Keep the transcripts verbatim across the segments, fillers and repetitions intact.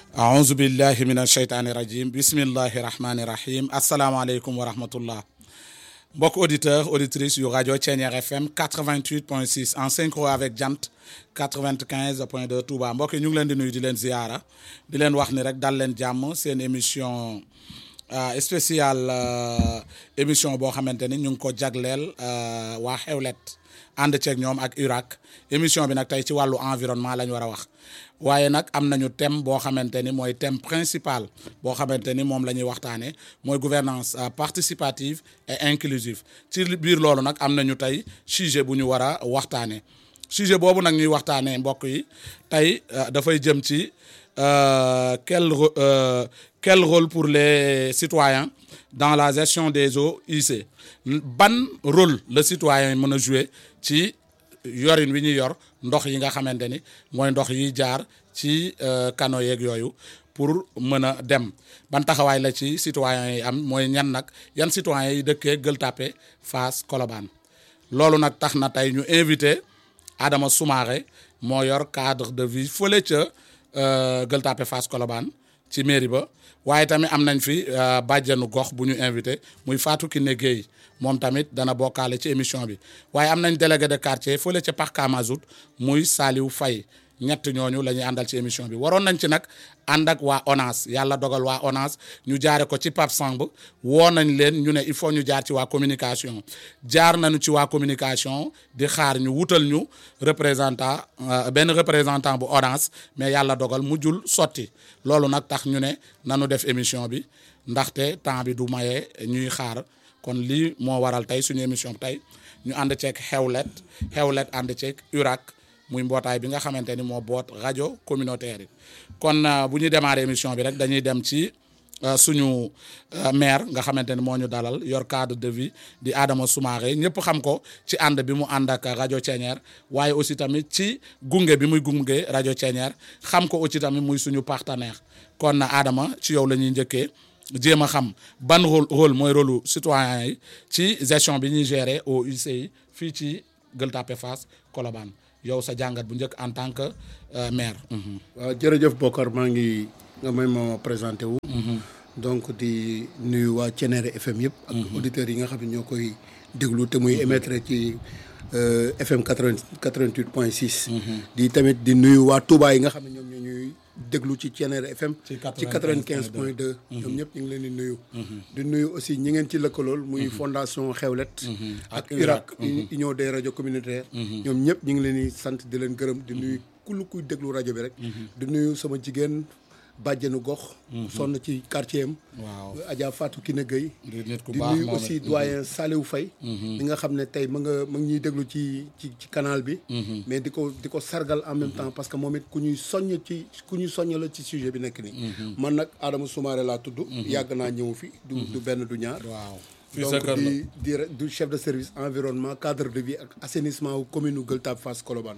aouzu billahi min asheytaani rajim bismillahi rahmani rahim asalaamaaleykum wa rahmatullah mbokk auditeur auditrice yu rajo Thiéniere F M quatre-vingt-huit point six en synchro avec Jant quatre-vingt-quinze point deux Touba mbokk yi ñu ngi leen di nuyu di leen ziyaara di leen wax ni rek dal leen jàmm seen émission spéciale émission boo xamante ni ñu ngi ko jagleel waa Xewlet ànd ceeg ñoom ak U R A C émission bi nag tey ci wàllu environnement la ñu war a wax waaye nag am nañu thème boo xamante ni mooy thème principal boo xamante ni moom la ñuy waxtaanee mooy gouvernance participative et inclusive ci biir loolu nag am nañu tey sujet bu ñu war a waxtaanee sujet boobu nag ñuy waxtaanee mbokk yi tey dafay jëm ci quel quel rôle pour les citoyens dans la gestion des eaux usées ban rôle le citoyen mën a jouer ci yorin wi ñuy yor ndox yi nga xamante ni mooy ndox yi jaar ci canaux yeeg yooyu pour mën a dem ban taxawaay la ci citoyens yi am mooy ñan nag yan citoyens yi dëkkee Gueule Tapée Fass Colobane loolu nag tax na tey ñu invité Adama Soumaré moo yor cadre de vie fële ca Gueule Tapée Fass Colobane ci mairie ba waaye tamit am nañ fi bàjjenu gox bu ñu invité muy Fatou Kiné Gueye moom tamit dana bokkaale ci émission bi waaye am nañ délégué de quartier fële ca Parc Amazout muy Saliou Faye ñett ñooñu la ñuy àndal ci émission bi waroon nañ ci nag ànd ak waa ONAS yàlla dogal waa ONAS ñu jaare ko ci Pape Samb woo nañ leen ñu ne il faut ñu jaar ci waa communication jaar nañu ci waa communication di xaar ñu wutal ñu représentant benn représentant bu ONAS mais yàlla dogal mujjul sotti loolu nag tax ñu ne nanu def émission bi ndaxte temps bi du maye ñuy xaar kon lii moo waral tey suñu émission tey ñu ànd ceeg Xewlet Xewlet ànd ceeg U R A C muy mbootaay bi nga xamante ni moo boot rajo communautaire yi kon bu ñu démarrer émission bi rek dañuy dem ci suñu maire nga xamante ni moo ñu dalal yor cadre de vie di Adama Soumaré ñëpp xam ko ci ànd bi mu ànd ak rajo Thiéniere waaye aussi tamit ci gunge bi muy gunge rajo Thiéniere xam ko aussi tamit muy suñu partenaire kon Adama ci yow la ñuy njëkkee jéem a xam ban rôle rôle mooy rôle citoyen yi ci gestion bi ñuy gérer au U C yi fii ci Gueule Tapée Fass Colobane yow sa jàngat bu njëkk en tant que maire. waaw jërëjëf Bokar maa ngi nga may ma présenté wu. donc di nuyu waa Thiéniere F M yëpp. ak auditeurs yi nga xam ne ñoo koy déglu te muy émettre ci F M quatre-vingt-huit point six. di tamit di nuyu waa Touba yi nga xam ne ñoom ñoo ñuy déglu ci Thiéniere F M. ci quatre-vingt-quinze point deux. ñoom ñëpp ñu ngi leen di nuyu. di nuyu aussi ñi ngeen ci lëkkalool muy fondation Xewlet. ak U R A C union des radios communautaires. ñoom ñëpp ñu ngi leen di sant di leen gërëm di nuyu ku kuy déglu rajo bi rek. di nuyu sama jigéen bàjjenu gox. sonn ci quartier am. waaw Adja Fatou Kiné Gueye. di nit ku di baax nuyu aussi doyen Saliou Faye. li nga xam ne tey ma nga ma ngi ñuy déglu ci ci ci canal bi. mais di ko di ko sargal en même temps parce que moom it ku ñuy soññ ci ku ñuy soññ la ci sujet bi nekk nii. man nag Adama Soumaré laa tudd. yàgg naa ñëw fi du du benn du ñaar. waaw donc di di du chef de service environnement cadre de vie ak assainissement wu commune u Gueule Tapée Fass Colobane.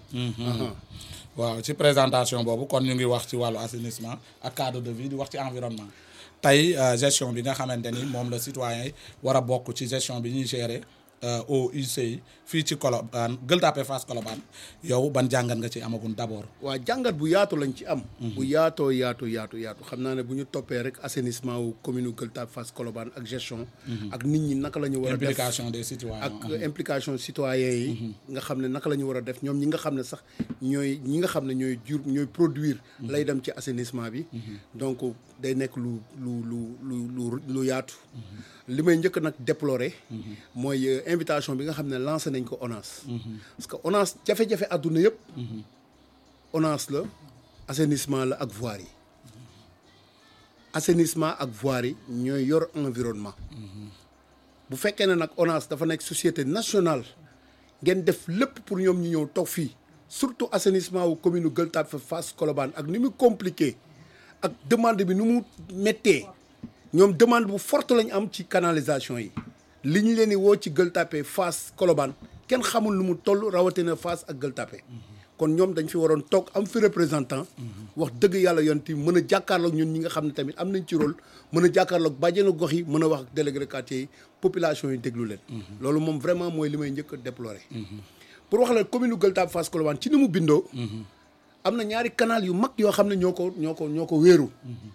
waaw ci présentation boobu kon ñu ngi wax ci wàllu assainissement ak cadre de vie di wax ci environnement tey gestion bi nga xamante ni moom la citoyen yi war a bokk ci gestion bi ñuy gérer au U C yi fii ci Colobane Gueule Tapée Fass Colobane yow ban jàngat nga ci amagun d'abord. waa jàngat bu yaatu lañ ci am. bu yaatoo yaatu yaatu yaatu xam naa ne bu ñu toppee rek assainissement wu commune u Gueule Tapée Fass Colobane ak gestion. ak nit ñi naka la ñu war a def implication des citoyens ak implication citoyen yi. nga xam ne naka la ñu war a def ñoom ñi nga xam ne sax ñooy ñi nga xam ne ñooy jur ñooy produire. lay dem ci assainissement bi. donc day nekk lu lu lu lu lu lu yaatu. li may njëkk nag déplorer. mooy invitation bi nga xam ne lancé nañ ko ONAS. parce que ONAS jafe-jafe àdduna yëpp. ONAS la assainissement la ak voirie yi. assainissement ak voirie yi ñooy yor environnement. bu fekkee ne nag ONAS dafa nekk société nationale ngeen def lépp pour ñoom ñu ñëw toog fii surtout assainissement wu commune Gueule Tapée Fass Colobane ak ni mu compliqué ak demande bi ni mu méttee ñoom demande bu forte lañ am ci canalisation yi li ñu leen di woo ci Gueule Tapée Fass Colobane kenn xamul lu mu toll rawatina Fass ak Gueule Tapée kon ñoom dañ fi waroon toog am fi représentant wax dëgg yàlla yonent yi mën a jàkkaarloog ñun ñi nga xam ne tamit am nañ ci rôle mën a jàkkaarloog bàjjenu gox yi mën a wax ak délégué de quartier yi population yi déglu leen loolu moom vraiment mooy li may njëkk a déplorer pour wax la commune Gueule Tapée Fass Colobane ci ni mu bindoo am na ñaari canal yu mag yoo xam ne ñoo ko ñoo ko ñoo ko wéeru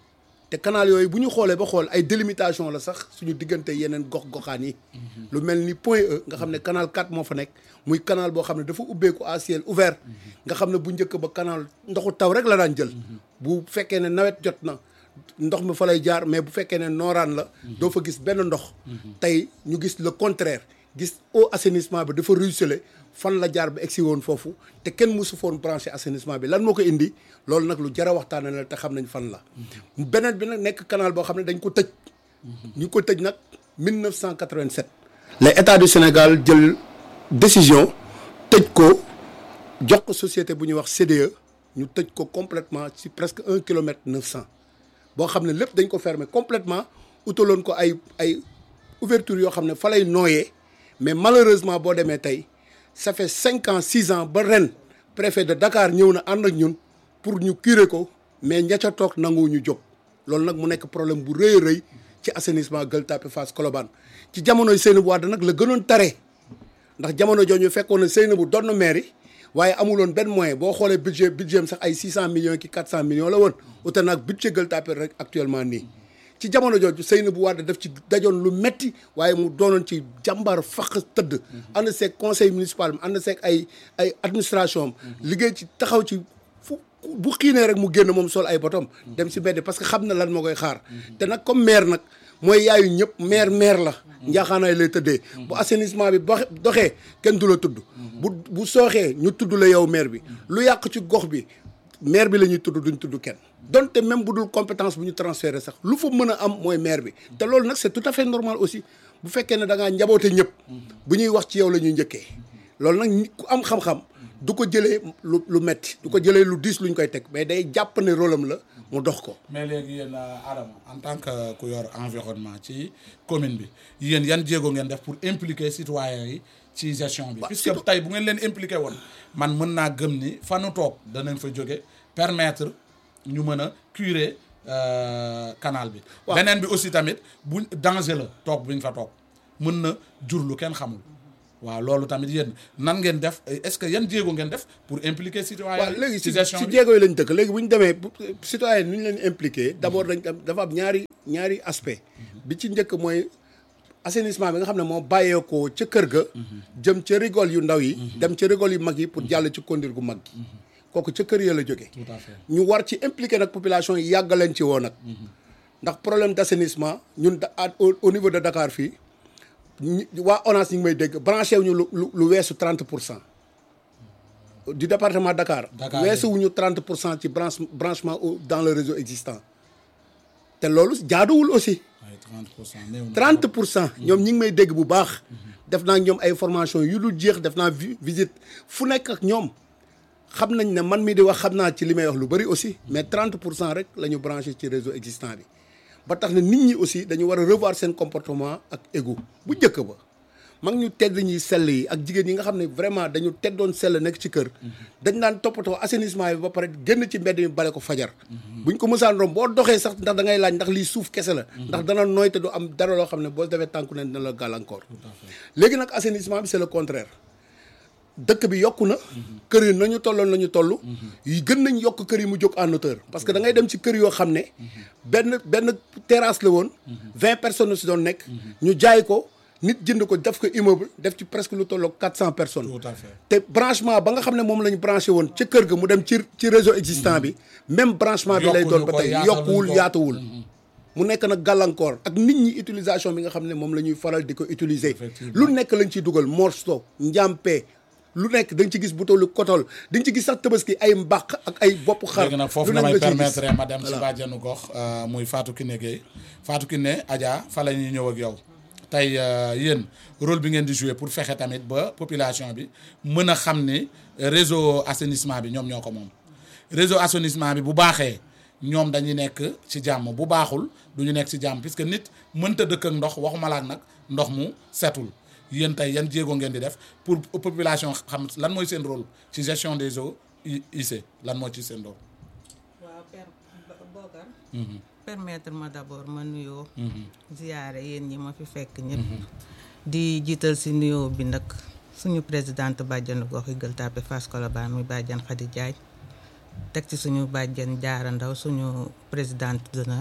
te canal yooyu bu ñu xoolee ba xool ay délimitation la sax suñu diggante yeneen gox-goxaan yi lu mel ni Point E nga xam ne canal quatre moo fa nekk muy canal boo xam ne dafa ubbeeku à ciel ouvert nga xam ne bu njëkk ba canal ndoxu taw rek la daan jël bu fekkee ne nawet jot na ndox mi fa lay jaar mais bu fekkee ne nooraan la doo fa gis benn ndox tey ñu gis le contraire gis eau assainissement bi dafa ruisselé fan la jaar ba egsi woon foofu te kenn mosu foon branché assainissement bi lan moo ko indi loolu nag lu jar a waxtaane la te xam nañ fan la beneen bi nag nekk canal boo xam ne dañ ko tëj ñu ko tëj nag mille neuf cent quatre-vingt-sept les états du Sénégal jël décision tëj ko jox ko société bu ñuy wax C D E ñu tëj ko complètement ci presque un kilomètre neuf cent boo xam ne lépp dañ ko fermer complètement utaloon ko ay ay ouverture yoo xam ne fa lay nooyee mais malheureusement boo demee tey ça fait cinq ans six ans ba ren préfet de Dakar ñëw na ànd ak ñun pour ñu curer ko mais ña ca toog nangu ñu jóg loolu nag mu nekk problème bu rëy a rëy ci assainissement Gueule Tapée Fass Colobane ci jamonoy Seynabou Wade nag la gënoon tare ndax jamono jooju ñu fekkoon ne Seynabou doon na maire yi waaye amuloon benn moyen boo xoolee budget budget am sax ay six cent millions ki quatre cent millions la woon ute nag budget Gueule Tapée rek actuellement nii ci jamono jooju Seynabou Wade def ci dajoon lu metti waaye mu doonoon ci jàmbaar faq tëdd ànd seeg conseil municipal am ànd seeg ay ay administration am liggéey ci taxaw ci fu bu xiinee rek mu génn moom sol ay botom dem si mbedd parce que xam na lan moo koy xaar te nag comme maire nag mooy yaayu ñëpp maire maire la njaaxaanaay lay tëddee bu assainissement bi ba doxee kenn du la tudd bu bu sooxee ñu tudd la yow maire bi lu yàq ci gox bi maire bi la ñuy tudd duñ tudd kenn donte même bu dul compétence bu ñu transféré sax lu fa mën a am mooy maire bi te loolu nag c'est tout à fait normal aussi bu fekkee ne da ngaa njaboote ñëpp bu ñuy wax ci yow la ñuy njëkkee loolu nag ku am xam-xam du ko jëlee lu lu metti du ko jëlee lu diis luñ koy teg mais day jàpp ne rôle am la mu dox ko. mais léegi yéen Adama en tant que ku yor environnement ci commune bi yéen yan jéego ngeen def pour impliquer citoyens yi ci gestion bi. puisque tey bu ngeen leen impliqué woon man mën naa gëm ni fanu toog danañ fa jóge permettre ñu mën a curer euh, canal bi. beneen bi aussi tamit bu danger la toog bu ñu fa toog mën na jur lu kenn xamul. waaw loolu tamit yéen nan ngeen def est-ce que yan jéego ngeen def pour impliquer citoyen waaw léegi ci ci jéego yi lañ dëkk léegi bu ñu demee citoyen nu ñu leen impliqué d'abord dañ dafa am ñaari ñaari aspect bi ci njëkk mooy assainissement bi nga xam ne moo bàyyeekoo ca kër ga jëm ca rigole yu ndaw yi dem ca rigole yu mag yi pour jàll ci kondir gu mag gi kooku ca kër ya la jógee tout à fait ñu war ci impliqué nag population yi yàgg leen ci woo nag ndax problème d'assainissement ñun au niveau de Dakar fii waa ONAS ñu ngi may dégg branché wuñu lu lu lu weesu trente pour cent du département Dakar. Dakar weesu wuñu trente pour cent ci branche branchement dans le réseau existant te loolu jaaduwul aussi. trente pour cent néew na trente pour cent ñoom ñi ngi may dégg bu baax. def naa ñoom ay formation yu dul jeex def naa visite fu nekk ak ñoom xam nañ ne man mii di wax xam naa ci li may wax lu bëri aussi mais trente pour cent rek la ñu branché ci réseau existant bi. ba tax na nit ñi aussi dañu war a revoir seen comportement ak égout bu njëkk ba mag ñu tedd ñi sell yi ak jigéen yi nga xam ne vraiment dañu teddoon sell nekk ci kër dañ daan toppatoo assainissement bi ba pare génn ci mbedd mi bale ko fajar buñ ko mësaan rom boo doxee sax ndax da ngay laaj ndax lii suuf kese la ndax dana nooy te du am dara loo xam ne boo defee tànku ne dina la gàllankoor léegi nag assainissement bi c'est le contraire dëkk bi yokku na kër yi nañu tolloon nañu toll yi gën nañ yokk kër yi mu jóg en hauteur parce que da ngay dem ci kër yoo xam ne benn benn terrasse la woon vingt personnes si doon nekk ñu jaay ko nit jënd ko def ko immeuble def ci presque lu tolloog quatre cent personnes tout à fait te branchement ba nga xam ne moom la ñu branché woon ca kër ga mu dem ci ci réseau existant bi même branchement bi lay doon ba tey yokkuwul yaatuwul mu nekk nag gàllankoor ak nit ñi utilisation bi nga xam ne moom la ñuy faral di ko utiliser lu nekk lañ ciy dugal morceau njàmpe lu nekk da nga ci gis butéelu kotol da nga ci gis sax tabaski ay mbaq ak ay bopp xar. léegi nag foofu na may permettre ma dem si bàjjenu gox muy Fatou Kiné Gueye Fatou Kiné Adja fa la ñuy ñëw ak yow tey yéen rôle bi ngeen di jouer pour fexe tamit ba population bi mën a xam ni réseau assainissement bi ñoom ñoo ko moom réseau assainissement bi bu baaxee ñoom dañuy nekk ci jàmm bu baaxul du ñu nekk ci jàmm puisque nit mënta dëkk ak ndox waxuma la ak nag ndox mu setul. yéen tey yan jéego ngeen di def pour population xam lan mooy seen rôle ci gestion des eaux usées lan moo ci seen rôle. waaw per Bokar. permettre ma d'abord ma nuyoo. ziyaare yéen ñi ma fi fekk ñëpp. di jiital si nuyoo bi nag suñu présidente bàjjanu gox yi Gueule Tapée Fass Colobane muy bàjjan Khady Diagne teg ci suñu bàjjen Jaara Ndaw suñu présidente d'honneur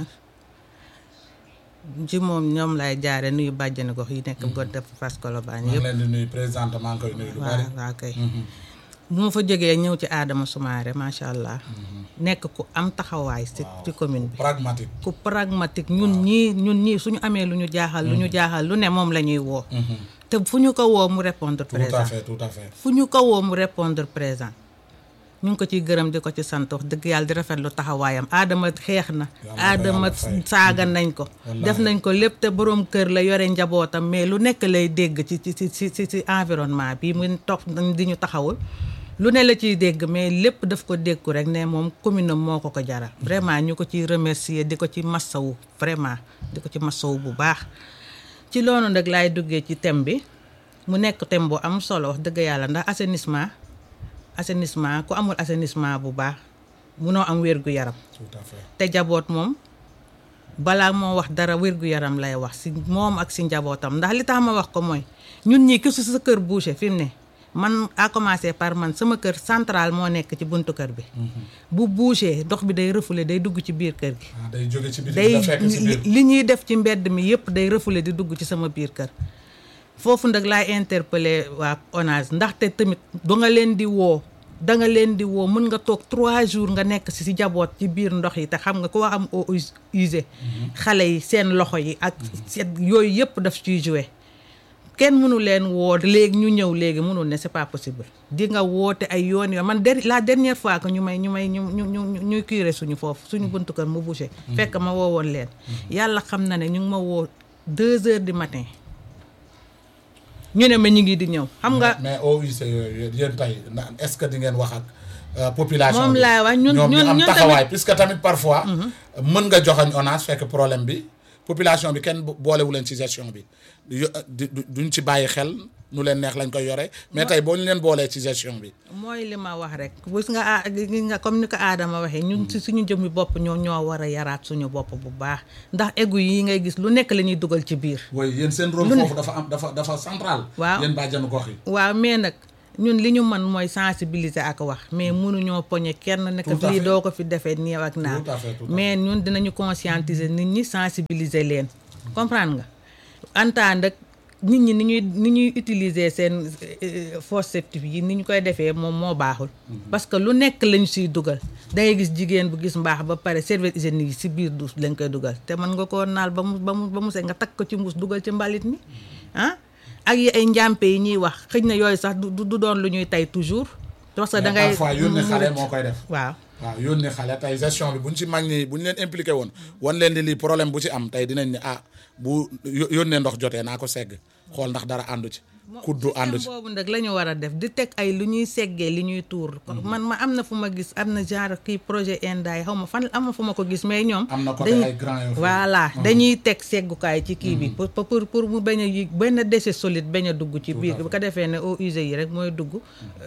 ci moom ñoom lay jaare nuyu bàjjeni gox yi nekk Golf Fass Colobane yëpp. maa ngi leen di nuyu présidente maa ngi koy nuyu lu bari. waaw waaw kay. bu ma fa jógee ñëw ci Adama Soumaré macha allah. nekk ku am taxawaay ci ci commune bi. pragmatique. ku pragmatique ñun ñii ñun ñii suñu amee lu ñu jaaxal. lu ñu jaaxal lu ne moom la ñuy woo. te fu ñu ko woo mu répondre présent. tout à fait tout à fait. fu ñu ko woo mu répondre présent. ñu ngi ko ciy gërëm di ko ci sant wax dëgg yàlla di rafetlu taxawaayam Adama xeex na. Adama saaga nañ ko. def nañ ko lépp te borom kër la yore njabootam mais lu nekk lay dégg ci ci ci ci ci environnement bi mu toog di ñu taxawul. lu ne la ciy dégg mais lépp daf ko déggu rek ne moom commune am moo ko ko jaral vraiment ñu ko ciy remercier di ko ci massawu vraiment di ko ci massawu bu baax. ci loolu nag laay duggee ci thème bi mu nekk thème bu am solo wax dëgg yàlla ndax assainissement. assainissement ku amul assainissement bu baax munoo am wér-gu-yaram. tout à fait. te jaboot moom balaa moo wax dara wér-gu-yaram lay wax si moom ak si njabootam ndax li tax ma wax ko mooy ñun ñii ki su sa kër bouché fi mu ne man a commencé par man sama kër central moo nekk ci buntu kër bi. bu bouché ndox bi day refoulé day dugg ci biir kër gi. ah day jóge ci biir day fekk ci biir. li ñuy def ci mbedd mi yëpp day refoulé di dugg ci sama biir kër. foofu nag laay interpellé waa ONAS ndaxte tamit du nga leen di woo da nga leen di woo mën nga toog trois jours nga nekk si si jaboot ci biir ndox yi te xam nga ko am eau usée xale yi seen loxo yi ak seen yooyu yëpp daf ciy joué kenn mënu leen woo léegi ñu ñëw léegi mënul ne c'est pas possible di nga woote ay yoon yoon man der la dernière fois que ñu may ñu may ñu ñu ñu ñuy curé suñu foofu suñu buntu kër mu bouché fekk ma woowoon leen yàlla xam na ne ñu ngi ma woo deux heures du matin ñu ne ma ñu ngi di ñëw xam nga. mais au U C yooyu yéen tey est-ce que di ngeen wax ak population moom bi laay wax ñun ñoom ñu ñun am ñun taxawaay puisque tamit parfois. mën nga joxañ ONAS fekk problème bi population bi kenn boolewu leen ci gestion bi duñ ci bàyyi xel nu leen neex lañ koy yore mais tey boo ñu leen boolee ci gestion bi. mooy li ma wax rek gis nga ah gis nga comme ni ko Adama waxee ñun ci suñu jëmmi bopp ñoo ñoo war a yaraat suñu bopp bu baax ndax égout yi ngay gis lu nekk la ñuy dugal ci biir. oui yéen seen rôle foofu dafa am dafa dafa central. waaw yéen bàjjenu gox yi. waaw mais nag ñun li ñu mën mooy sensibiliser ak wax mais mënuñoo poñe kenn nekk Tout à lii fait. doo ko fi defee nii ak naa Tout à fait, tout à fait. mais ñun dinañu conscientiser nit ñi sensibiliser leen comprendre nga antaan ak nit ñi ni ñuy ni ñuy utiliser seen fosse septique yi ni ñu koy defee moom moo baaxul parce que lu nekk lañu siy dugal dangay gis jigéen bu gis mbaax ba pare serviette hygiénique yi si biir duus lañ koy dugal te mën nga koo naal ba mu ba mu ba mu set nga takk ko ci mbuus dugal ci mbalit mi ah ak yi ay njàmpe yi ñuy wax xëj na yooyu sax du du doon lu ñuy tay toujours parce que da ngay parfois yónni xale moo koy def. waaw waaw yónni xale tey gestion bi bu ñu ci mag ñi bu ñu leen impliqué woon wan leen di lii problème bu ci am tey dinañ ne ah bu yó- yónnee ndox jotee naa ko segg xool ndax dara àndu ci kuddu àndu ci. boobu nag la ñu war a def di teg ay lu ñuy seggee li ñuy tuur man ma am na fu ma gis am na genre kii projet Indaay xaw ma fan am na fu ma ko gis mais ñoom am na côté dañuy ay grand yoo fi. voilà dañuy teg seggukaay ci kii bi pour pour pour mu bañ a yi benn déchet solide bañ a dugg ci biir bu ko defee ne eaux usées yi rek mooy dugg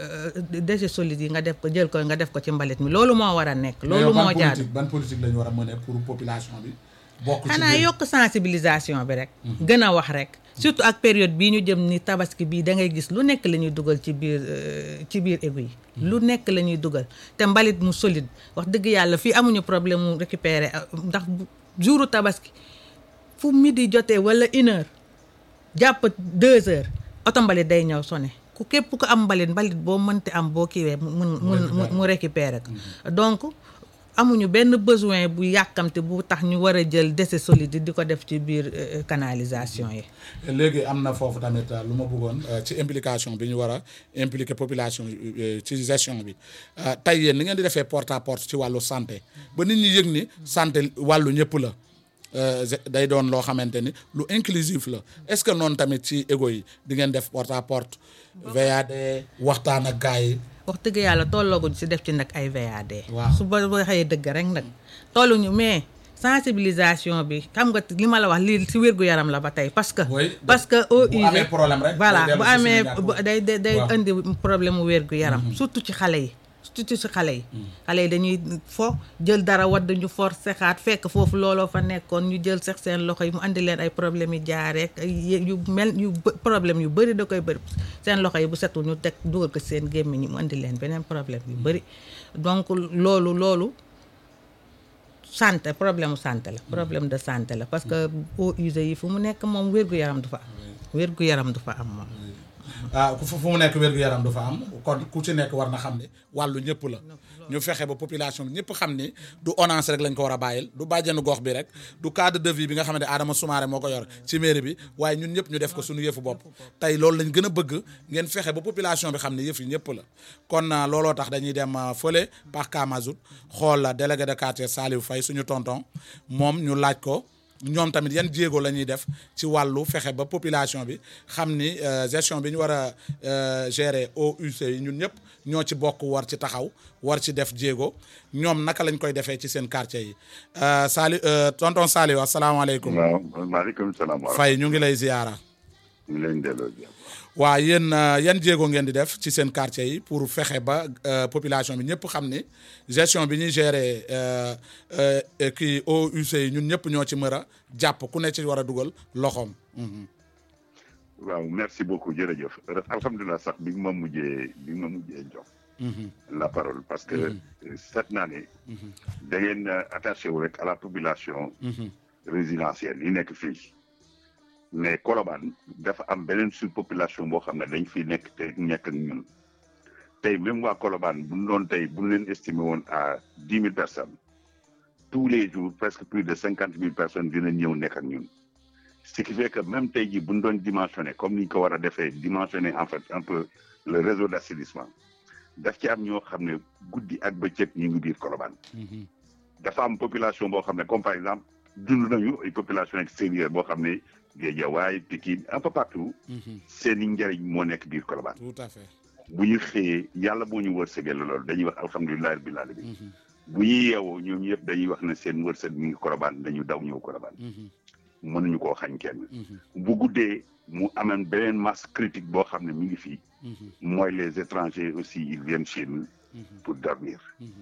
déchet solide yi nga def ko jël ko nga def ko ci mbalit mi loolu moo war a nekk loolu moo jaadu ban politique la ñu war a mëne pour population bi bokk ci xanaa biir. yokk sensibilisation bi rek gën a wax rek surtout ak période bii ñu jëm ni tabaski bii da ngay gis lu nekk la ñuy dugal ci biir ci biir égout yi lu nekk la ñuy dugal te mbalit mu solide wax dëgg yàlla fii amuñu problème mu récupérer ndax jouru tabaski fu midi jotee wala une heure jàpp deux heures oto mbalit day ñëw sone ku képp ku am mbalit mbalit boo mënti am boo kiiwee mu mun mu mu récupérer ko donc amuñu benn besoin bu yàkkamte bu tax ñu war a jël déchets solides di ko def ci biir canalisation yi. léegi am na foofu tamit lu ma bëggoon ci implication bi ñu war a impliquer population ci gestion bi tey yéen ni ngeen di defee porte à porte ci wàllu santé ba nit ñi yëg ni santé wàllu ñëpp la day doon loo xamante ni lu inclusif la est-ce que noonu tamit ci égo yi di ngeen def porte à porte V A D waxtaan ak gars yi. wax dëgg yàlla tollooguñ si def ci nag ay V A D. waaw su ba waxee dëgg rek nag tolluñu mais sensibilisation bi xam nga li ma la wax lii si wér-gu-yaram la ba tey parce que. Oui, parce que eau bu usée amee problème rek. voilà day bu dellu si amee suñu ñàkk. day day day Waaw. indi problème mu wér-gu-yaram. surtout ci xale yi surtout si xale yi xale yi dañuy fo jël dara wadd ñu for sexaat fekk foofu looloo fa nekkoon ñu jël sex seen loxo yi mu andi leen ay problème yi jaareek ay yu mel yu problème yu bëri da koy bëri seen loxo yi bu setul ñu teg dugal ko seen gémmiñ mu andi leen beneen problème yu bëri donc loolu loolu santé problème santé la problème de santé la parce que eaux usées yi fu mu nekk moom wér-gu-yaram du fa am wér-gu-yaram du fa am moom ah fu fu mu nekk wér-gu-yaram du fa am kon ku ci nekk war na xam ne wàllu ñëpp la ñu fexe ba population bi ñëpp xam ni du ONAS rek lañ ko war a bàyyil du bàjjenu gox bi rek du cadre de vie bi nga xamante Adama Soumaré moo ko yor ci mairie bi waaye ñun ñëpp ñu def ko suñu yëfu bopp tey loolu lañ gën a bëgg ngeen fexe ba population bi xam ne yëf yi ñëpp la kon looloo tax dañuy dem fële par Kamazout xool la délégué de quartier Saliou Faye suñu tonton moom ñu laaj ko ñoom tamit yan jéego la ñuy def ci wàllu fexe ba population bi xam ni gestion bi ñu war a gérer eaux usées yi ñun ñëpp ñoo ci bokk war ci taxaw war ci def jéego ñoom naka lañ koy defee ci seen quartier yi Sali tonton Saliou asalaamaaleykum. waaw maaleykum salaam. Faye ñu ngi lay ziyaara. ñu ngi leen delloo ziyaara. waa yéen yan jéego ngeen di def ci seen quartier yi pour fexe ba population bi ñëpp xam ni gestion bi ñuy gérer kii eaux usées yi ñun ñëpp ñoo ci mën a jàpp ku ne ci war a dugal loxoom. waaw merci beaucoup jërëjëf alhamdulilah sax bi ma mujjee bi ma mujjee jox. la parole parce que seet naa ne. da ngeen attaché wu rek à la population. résidentielle yi nekk fii. mais Colobane dafa am beneen surpopulation boo xam ne dañ fi nekk te nekk ak ñun tey même waa Colobane bu ñu doon tey bu ñu leen estimé woon à dix mille personnes tous les jours presque plus de cinquante mille personnes dinañ ñëw nekk ak ñun ce qui fait que même tey jii bu ñu doon dimensionné comme ni ñu ko war a defee dimensionné en fait un peu le réseau d' assainissement daf ci am ñoo xam ne guddi ak bëccëg ñu ngi biir Colobane. dafa am population boo xam ne comme par exemple dund nañu ay population extérieure boo xam ne. Guédiawaye Pikine un peu partout. seen i njëriñ moo nekk biir Colobane. tout à fait bu ñu xëyee yàlla boo ñu wërsëgee loolu dañuy wax alhamdulilah rabbil alamin bu ñuy yeewoo ñoom ñëpp dañuy wax ne seen wërsëg mi ngi Colobane dañu daw ñëw Colobane. mënuñu koo xañ kenn. bu guddee mu amoon beneen masse critique boo xam ne mi ngi fii. mooy les étrangers aussi ils viennent chez nous. pour dormir.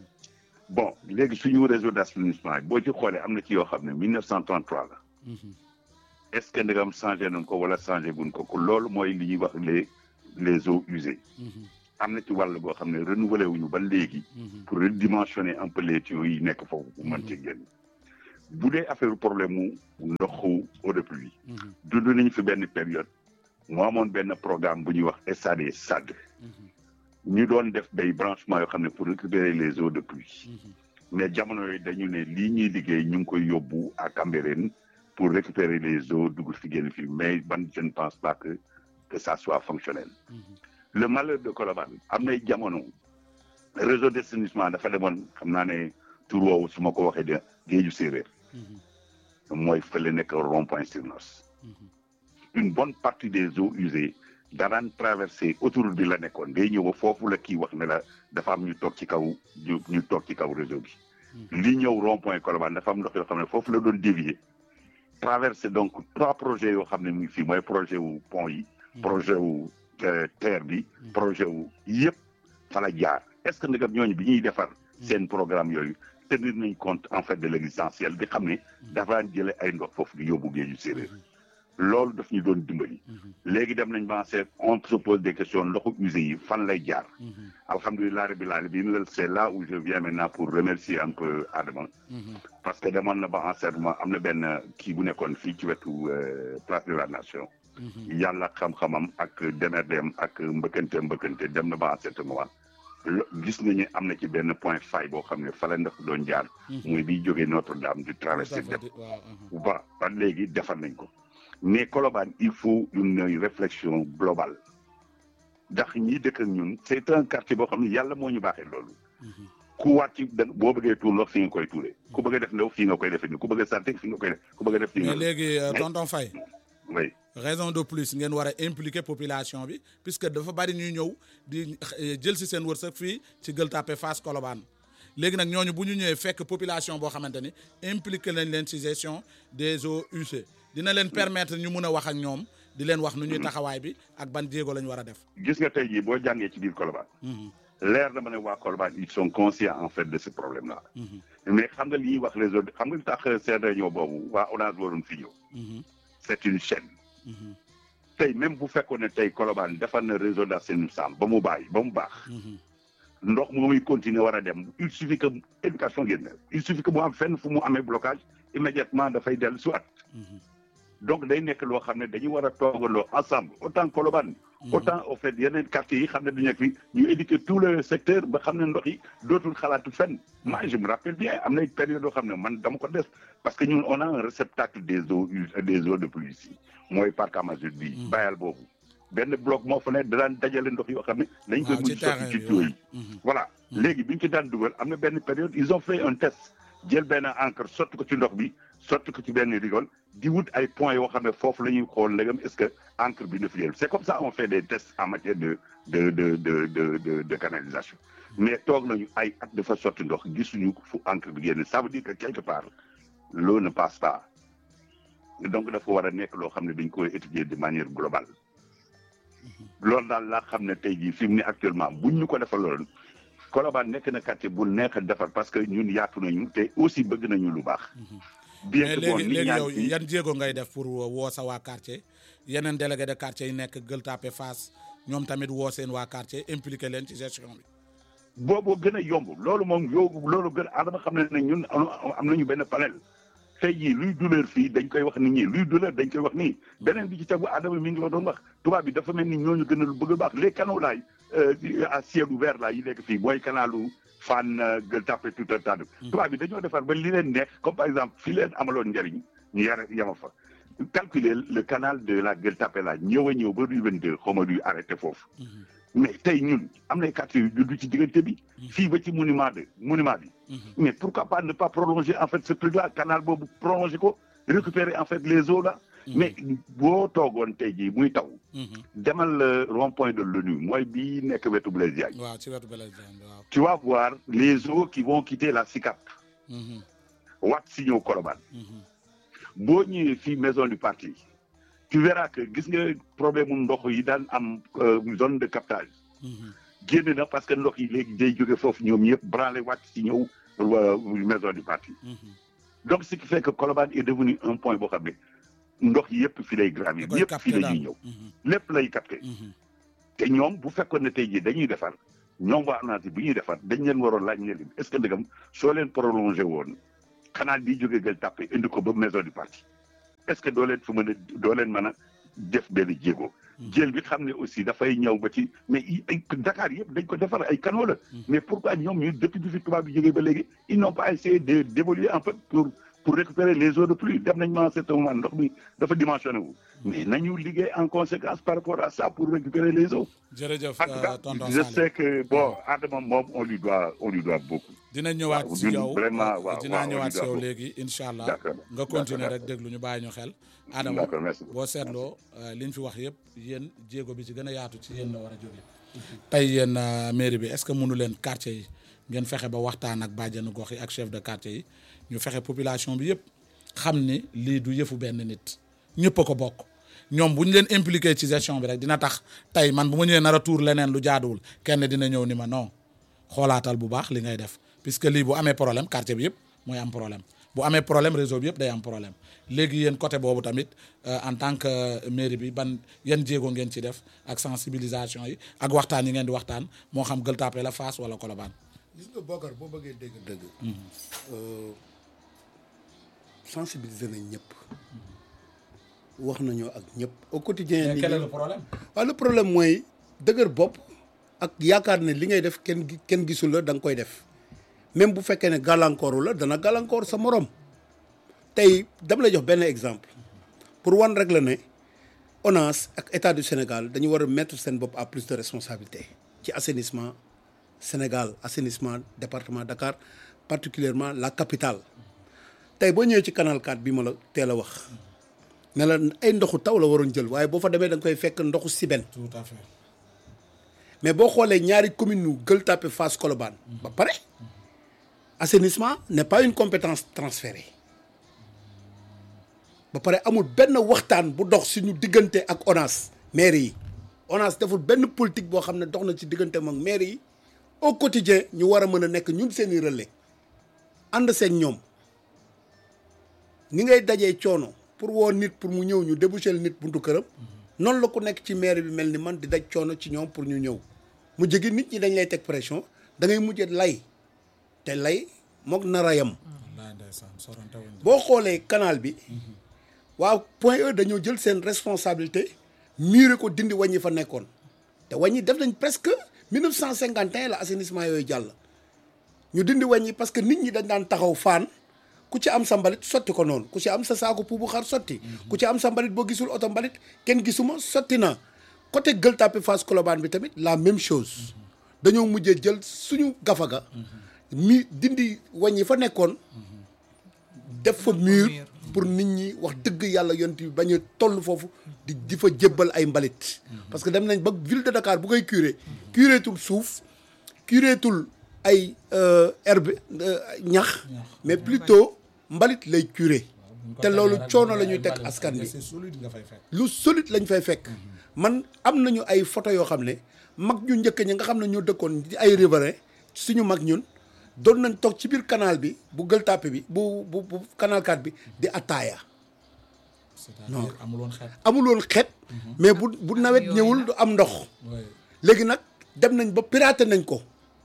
bon léegi suñu réseau d' assainissement boo ci xoolee am na ci yoo xam ne mille neuf cent trente-trois la. est-ce que ndegam changé nañ ko wala changé buñ ko ko loolu mooy li ñuy wax les les eaux usées. am na ci wàll boo xam ne renouvelé wuñu ba léegi. pour redimensionner un peu les tuyaux yi nekk foofu pour mën ci génn. bu dee affaire problème mu ndoxu eau de pluie. dund nañu fi benn période moo amoon benn programme bu ñuy wax S A D S A D. ñu doon def day branchement yoo xam ne pour récupérer les eaux de pluie. mais jamono yooyu dañu ne lii ñuy liggéey ñu ngi koy yóbbu à Cambérène. pour récupérer les eaux dugg fi génn fii mais man je ne pense pas que que ça soit fonctionnel. Mm-hmm. le malheur de Colobane am nay jamono réseau d'assainissement dafa demoon xam naa ne tur woowu su ma ko waxee de géeju séeréer. mooy fële nekk rond-point Sirnos. une bonne partie des eaux usées daraan traversé autoroute bi la nekkoon day ñëw foofu la kii wax ne la dafa am ñu toog ci kaw ñu ñu toog ci kaw réseau bi. li ñëw rond-point Colobane dafa am ndox yoo xam ne foofu la doon dévier. traversé donc trois projets yoo xam ne mu ngi fii mooy projet wu pont yi. projet wu terre bi. projet wu yëpp fa la jaar est-ce que ndegam ñooñu bi ñuy defar seen programme yooyu tenir nañ compte en fait de l'existentiel bi xam ne dafa daan jëlee ay ndox foofu di yóbbu géeju séeréer loolu daf ñu doon dimbali. léegi dem nañ ba seet on se pose des questions ndoxu usé yi fan lay jaar. alhamdulilah rabbil alamin c'est là où je viens maintenant pour remercier un peu Adama. parce que demoon na ba enseignement am na benn kii bu nekkoon fii ci wetu place de la nation. yàlla xam-xamam ak demerdeem ak mbëkkante mbëkkante dem na ba en certain moment gis nañu am na ci benn point faille boo xam ne fa la ndox doon jaar. muy biy jógee Notre-Dame di traversé dem. ba ba léegi defar nañ ko. mais Colobane il faut une réflexion globale ndax ñi dëkk ak ñun c'est un quartier boo xam ne yàlla moo ñu baaxee loolu. ku waat ci boo bëggee tuur ndox fi nga koy tuuree ku bëgg a def ndox fii nga koy defee nii ku bëgg a santé fi nga koy def ku bëgg a def. fii nga mais léegi tonton Faye. oui. raison de plus ngeen war a impliquer population bi puisque dafa bari ñuy ñëw di jël si seen wërsëg fii ci Gueule Tapée Fass Colobane léegi nag ñooñu bu ñu ñëwee fekk population boo xamante ni impliqué nañ leen ci gestion des eaux usées dina leen permettre ñu mun a wax ak ñoom di leen wax nu ñuy taxawaay bi ak ban jéego lañ war a def. gis nga tey jii boo jàngee ci biir Colobane. leer na ma ne waa Colobane ils sont conscients en fait de ce problème là. mais xam nga li ñuy wax réseau xam nga li tax seen réunion boobu waa ONAS waroon fi ñëw. c'est une chaîne. tey même bu fekkoon ne tey Colobane defar na réseau d'assainissement ba mu bàyyi ba mu baax. ndox mu muy continuer war a dem il suffit que éducation génn il suffit que mu am fenn fu mu amee blocage immédiatement dafay dellu soit. donc day nekk loo xam ne dañu war a toogandoo ensemble autant Colobane. autant au fait yeneen quartiers yi xam ne du nekk fi ñu éduquer tout le secteur ba xam ne ndox yi dootul xalaatu fenn. moi je me rappelle bien am na une période yoo xam ne man dama ko def parce que ñun on a un réceptacle des eaux des eaux de pluie ici mooy parc Amazone bi bayal boobu benn bloc moo fa ne daan dajale ndox yoo xam ne dañ koy mujj sotti ci tuyau yi voilà léegi bi ñu ci daan dugal am na benn période ils ont fait un test jël benn encre sotti ko ci ndox bi sotti ko ci benn rigole di wut ay points yoo xam ne foofu la ñuy xool léegam est-ce que encre bi na fi yéen c'est comme ça on fait des tests en matière de de de de de de de canalisation mais toog nañu ay at dafa sotti ndox gisuñu fu encre bi génn ça veut dire que quelque part l'eau ne passe pas donc dafa war a nekk loo xam ne dañ koy étudier de manière globale loolu daal laa xam ne tey jii fi mu ne actuellement buñ ñu ko defaloon Colobane nekk na quartier bu neex a defar parce que ñun yaatu nañu te aussi bëgg nañu lu baax. bien que bon léegi léegi yow yan jéego ngay def pour woo sa waa quartier yeneen délégué de quartier yi nekk Gueule Tapée Fass ñoom tamit woo seen waa quartier impliqué leen ci gestion bi. booboo gën a yomb loolu moom yow loolu gën a adama xam ne ne ñun am nañu benn panel tey jii luy douleur fii dañ koy wax nit ñi luy douleur dañ koy wax nii beneen bi ci tegu adama mi ngi la doon wax tubaab bi dafa mel ni ñooñu gën a lu bëgg a baax les canaux laay à ciel ouvert là yi nekk fii mooy canalu Fann Gueule Tapée tout un tas de tubaab bi dañoo defar ba li leen neex comme par exemple fi leen amaloon njëriñ ñu yara yama fa calculer le canal de la Gueule Tapée là ñëw a ñëw ba rue vingt-deux xaw ma duy arrêté foofu mais tey ñun am nay quartier yu du ci diggante bi fii ba ci monument de monument bi mais pourquoi pas ne pas prolonger en fait ce truc là canal boobu prolonger ko récupérer en fait les eaux là mais boo toogoon tey jii muy taw demal rond point de l'ONU mooy bii nekk wetu Blaise Diagne waaw ci wetu Blaise Diagne waaw tu vas voir les eaux qui vont quitter la SICAP wat si ñëw Colobane boo ñëwee fii maison du parti tu verras que gis nga problème mu ndox yi daan am zone de captage génn na parce que ndox yi léegi day jóge foofu ñoom yëpp branlé wàcc si ñëw maison du parti donc ce qui fait que Colobane est devenu un point boo xam ne ndox yi yëpp fi lay gravir yëpp fii la ñuy ñëw lépp lay capté te ñoom bu fekkoon ne tey jii dañuy defar ñoom waa ANACIM bu ñuy defar dañ leen waroon laaj ne leen est-ce que dëggam soo leen prolongé woon canal bii jógee Gueule Tapée indi ko ba maison du parti est-ce que doo leen fi mën a doo leen mën a def benn jéego jël bi xam ne aussi dafay ñëw ba ci mais ay Dakar yëpp dañ ko defar ay canaux la mais pourquoi ñoom ñu depuis bi fi tubaab bi jógee ba léegi ils n'ont pas essayé de d'évoluer en fait pour pour récupérer les eaux de pluie dem nañ ma c'est un moment ndox mi dafa dimensionné wu mais nañu liggéey en conséquence par rapport à ça pour récupérer les eaux. jërëjëf tonton je sais que bon Adama moom on lui doit on lui doit beaucoup. dina ñëwaat si yow vraiment waaw dinaa ñëwaat si yow léegi incha allah nga continuer rek déglu ñu bàyyi ñu xel. Adama boo seetloo li ñu fi wax yëpp yéen jéego bi ci gën a yaatu ci yéen la war a jógee. tey yéen mairie bi est-ce que mënu leen quartier yi ngeen fexe ba waxtaan ak bàjjenu gox yi ak chef de quartier yi ñu fexe population bi yëpp xam ni lii du yëfu benn nit ñëpp a ko bokk ñoom bu ñu leen impliqué ci gestion bi rek dina tax tey man bu ma ñëwee nar a tuur leneen lu jaaduwul kenn dina ñëw ni ma non xoolaatal bu baax li ngay def puisque lii bu amee problème quartier bi yëpp mooy am problème bu amee problème réseau bi yëpp day am problème léegi yéen côté boobu tamit en tant que mairie bi ban yan jéego ngeen ci def ak sensibilisation yi ak waxtaan yi ngeen di waxtaan moo xam Gueule Tapée la Fass wala Colobane. gis nga Bokar boo bëggee dégg dëgg sensibiliser nañ ñëpp wax nañoo ak ñëpp au quotidien quel est le problème waaw le problème mooy dëgër bopp ak yaakaar ne li ngay def kenn kenn gisul la da nga koy def même bu fekkee ne gàllankooru la dana gàllankoor sa morom tey dama lay jox benn exemple pour wan rek la ne ONAS ak état du Sénégal dañu war a mettre seen bopp à plus de responsabilité ci assainissement Sénégal assainissement département Dakar particulièrement la capitale tey boo ñëwee ci canal quatre bi ma la teel a wax ne la ay ndoxu taw la waroon jël waaye boo fa demee da nga koy fekk ndoxu Sibène. tout à fait. mais boo xoolee ñaari communes yu Gueule Tapée Fass Colobane ba pare assainissement n'est pas une compétence transférée ba pare amul benn waxtaan bu dox suñu diggante ak ONAS maire yi ONAS deful benn politique boo xam ne dox na ci diggante ak maire yi au quotidien ñu war a mën a nekk ñun seeni relais ànd seen ñoom ni ngay dajee coono pour woo nit pour mu ñëw ñu déboucher nit buntu këram noonu la ku nekk ci maire bi mel ni man di daj coono ci ñoom pour ñu ñëw mu jegi nit ñi dañ lay teg pression da ngay mujjee lay te lay mook nar a yem boo xoolee canal bi waaw Point E dañoo jël seen responsabilité miire ko dindi wàññi fa nekkoon te wàññi def nañ presque mille neuf cent cinquante et un la assainissement yooyu jàll ñu dindi wàññi parce que nit ñi dañ daan taxaw faan ku ci am sa mbalit sotti ko noonu ku ci am sa saako puubu xar sotti ku ci am sa mbalit boo gisul oto mbalit kenn gisuma sotti na côté Gueule Tapée Fass Colobane bi tamit la même chose dañoo mujjee jël suñu gafaga mi dindi wàññi fa nekkoon def fa mur pour nit ñi wax dëgg yàlla yont bi bañ a toll foofu di di fa jébbal ay mbalit parce que dem nañ ba ville de Dakar bu koy curé curéetul suuf curéetul ay herbe ñax mais plutôt mbalit lay curé te loolu coono la ñuy teg askan bi lu solide lañ fay fekk man am nañu ay photo yoo xam ne mag ñu njëkk ñi nga xam ne ñoo dëkkoon di ay riverains suñu mag ñun doon nañ toog ci biir canal bi bu Gueule Tapée bi bu bu bu canal quatre bi di attaaya non amuloon xeet amuloon xeet mais bu bu nawet ñëwul du am ndox léegi nag dem nañ ba piraté nañ ko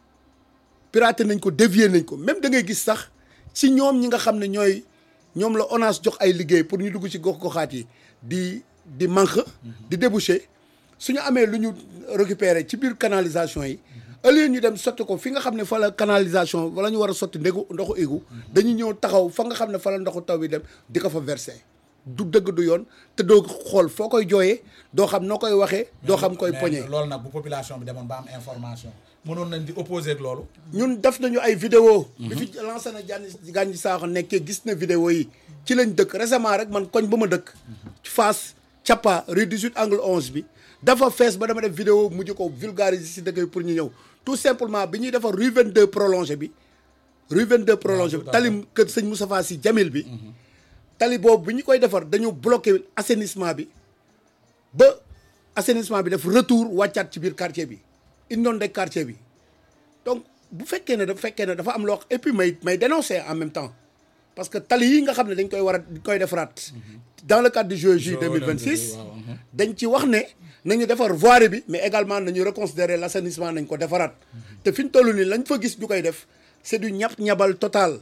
piraté nañ ko dévier nañ ko même da ngay gis sax ci ñoom ñi nga xam ne ñooy ñoom la ONAS jox ay liggéey pour ñu dugg ci gox goxaat yi di di manque di déboucher suñu amee lu ñu récupérer ci biir canalisation yi au lieu ñu dem sotti ko fi nga xam ne fa la canalisation wala ñu war a sotti ndegu ndoxu égout dañuy ñëw taxaw fa nga xam ne fa la ndoxu taw bi dem di ko fa verser du dëgg du yoon te doo xool foo koy jooyee doo xam noo koy waxee doo xam koy poñee loolu nag bu population bi demoon ba am information mënoon nañ di opposer ak loolu ñun def nañu ay vidéo bi fi lancé na jànni Gànji Sakho nekkee gis na vidéo yi ci lañ dëkk récemment rek man koñ ba ma dëkk ci Fass Thiapa rue dix-huit angle onze bi dafa fees ba dama def vidéo mujj ko vulgariser si dëkk bi pour ñu ñëw tout simplement bi ñuy defar rue vingt-deux prolongé bi rue vingt-deux prolongé bi tali kër sëñ Moustapha Sy Jamil bi tali boobu bi ñu koy defar dañu bloqué assainissement bi ba assainissement bi def retour wàccaat ci biir quartier bi inondé quartier bi donc bu fekkee ne dafa fekkee ne dafa am loo et puis may may dénoncer en même temps parce que tali yi nga xam ne dañ koy war a dañ koy defaraat dans le cadre du J O J deux mille vingt-six dañ ci wax ne nañu defar voirie bi mais également nañu reconsidérer l' assainissement nañ ko defaraat te fi ñu toll nii lañ fa gis ñu koy def c' est du ñap ñabal total